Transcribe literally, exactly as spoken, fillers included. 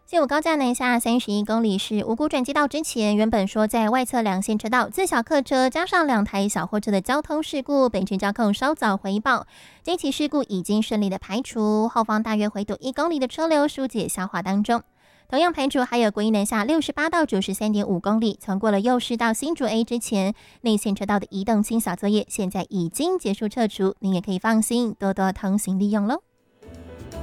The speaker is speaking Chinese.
新武高架南下三十一公里是五股转接道之前，原本说在外侧两线车道自小客车加上两台小货车的交通事故，北区交控稍早回报，这起事故已经顺利的排除，后方大约回堵一公里的车流疏解消化当中。同样排除还有国一南下六十八到九十三点五公里，从过了右市到新竹 A 之前，内线车道的移动清扫作业现在已经结束撤除，您也可以放心多多通行利用喽。